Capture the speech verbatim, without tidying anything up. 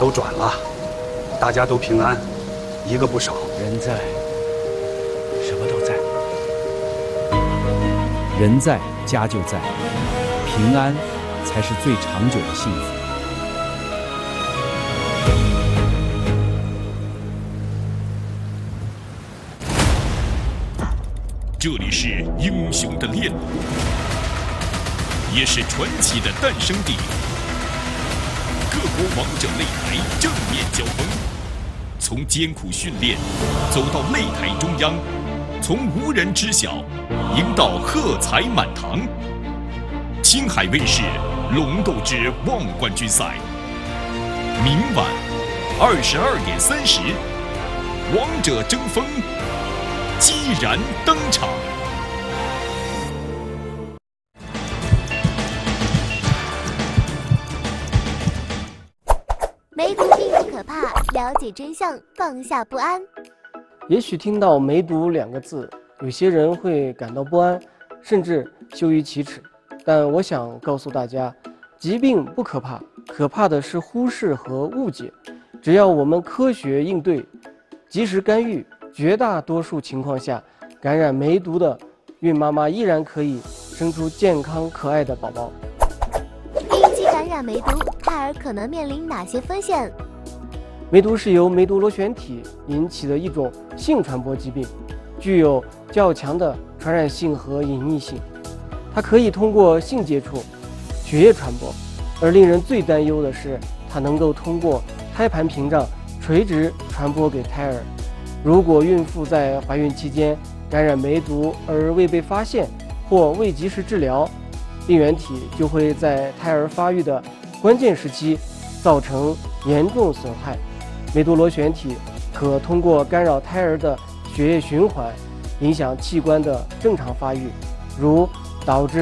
都转了，大家都平安，一个不少。 人在，什么都在。 人在家就在，平安才是最长久的幸福。 这里是英雄的炼炉，也是传奇的诞生地。各国王者擂台正面交锋，从艰苦训练走到擂台中央，从无人知晓赢到喝彩满堂。青海卫视《龙斗之望冠军赛》，明晚二十二点三十，王者争锋激然登场。 梅毒并不可怕，了解真相，放下不安。 也许听到梅毒两个字，有些人会感到不安，甚至羞于启齿。但我想告诉大家，疾病不可怕，可怕的是忽视和误解。只要我们科学应对，及时干预，绝大多数情况下，感染梅毒的孕妈妈依然可以生出健康可爱的宝宝。 孕期感染梅毒，胎儿可能面临哪些风险？ 梅毒是由梅毒螺旋体引起的一种性传播疾病，具有较强的传染性和隐匿性。它可以通过性接触、血液传播，而令人最担忧的是，它能够通过胎盘屏障垂直传播给胎儿。如果孕妇在怀孕期间感染梅毒而未被发现或未及时治疗，病原体就会在胎儿发育的关键时期造成严重损害。梅毒螺旋体可通过干扰胎儿的血液循环，影响器官的正常发育，如导致